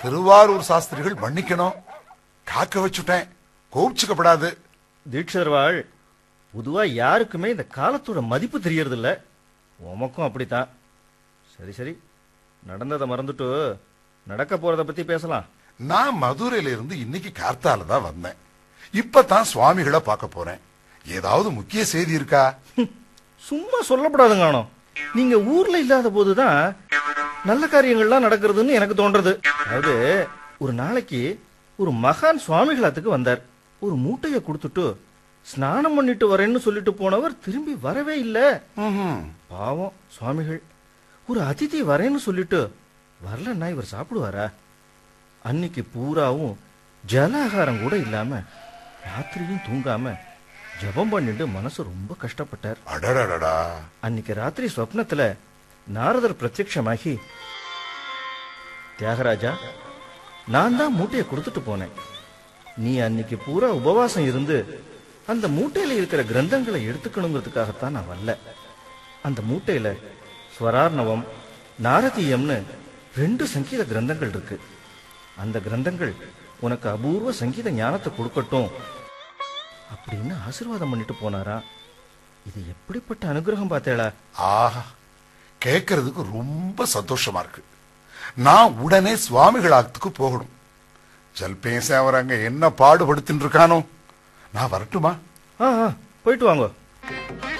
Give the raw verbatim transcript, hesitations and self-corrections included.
திருவாரூர் சாஸ்திரிகள் மன்னிக்கணும், காக்க வச்சுட்டேன், கோபிச்சுக்கப்படாது. தீட்சிதர்வாள், பொதுவா யாருக்குமே இந்த காலத்தோட மதிப்பு தெரியறது இல்ல. உமக்கும் அப்படித்தான். சரி சரி, நடந்ததை மறந்துட்டு நடக்க போறத பத்தி பேசலாம். நான் மதுரையில இருந்து இன்னைக்கு கார்த்தால தான் வந்தேன். இப்பதான் சுவாமிகளை பார்க்க போறேன். ஏதாவது முக்கிய செய்தி இருக்கா? சும்மா சொல்லப்படாதுங்கானோ. நீங்க ஊர்ல இல்லாத போதுதான் நல்ல காரியங்கள்லாம் நடக்கிறதுன்னு எனக்கு தோன்றது. அதாவது ஒரு நாளைக்கு ஒரு மகான் சுவாமிகளத்துக்கு வந்தார். ஒரு மூட்டைய கொடுத்துட்டு ஸ்நானம் பண்ணிட்டு வரேன்னு சொல்லிட்டு போனவர் திரும்பி வரவே இல்ல. பாவம் சுவாமிகள். ஒரு அதிதி வரேன்னு சொல்லிட்டு வரலன்னா இவர் சாப்பிடுவாரா? அன்னைக்கு பூராவும் ஜலாகாரம் கூட இல்லாம ராத்திரியும் தூங்காம ஜபம் பண்ணிட்டு மனசு ரொம்ப கஷ்டப்பட்டார். அடடடடா. அன்னைக்கு ராத்திரி சொப்னத்துல நாரதர் பிரத்யட்சமாகி, தியாகராஜா, நான் தான் மூட்டையை கொடுத்துட்டு போனேன். நீ அன்னைக்கு பூரா உபவாசம் இருந்து அந்த மூட்டையில இருக்கிற கிரந்தங்களை எடுத்துக்கணுங்கிறதுக்காகத்தான் நான் வரல. அந்த மூட்டையில ஸ்வரார்ணவம், நாரதீயம்னு ரெண்டு சங்கீத கிரந்தங்கள் இருக்கு. அந்த கிரந்தங்கள் உனக்கு அபூர்வ சங்கீத ஞானத்தை கொடுக்கட்டும் அப்படின்னு ஆசீர்வாதம் பண்ணிட்டு போனாரா. இது எப்படிப்பட்ட அனுகிரகம் பார்த்தேளா? ஆஹா, கேட்கறதுக்கு ரொம்ப சந்தோஷமா இருக்கு. நான் உடனே சுவாமிகளாத்துக்கு போகணும். ஜல்பேச அவர் அங்க என்ன பாடுபடுத்தின்னு இருக்கானோ. நான் வரட்டுமா? போயிட்டு வாங்க.